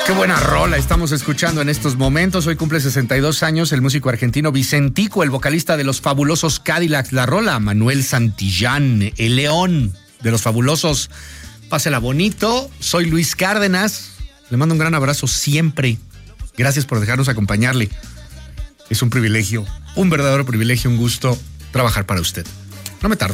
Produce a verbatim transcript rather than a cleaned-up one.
Qué buena rola estamos escuchando en estos momentos. Hoy cumple sesenta y dos años el músico argentino Vicentico, el vocalista de los fabulosos Cadillacs. La rola, Manuel Santillán, el león de los fabulosos. Pásela bonito. Soy Luis Cárdenas. Le mando un gran abrazo siempre. Gracias por dejarnos acompañarle. Es un privilegio, un verdadero privilegio, un gusto trabajar para usted. No me tardo.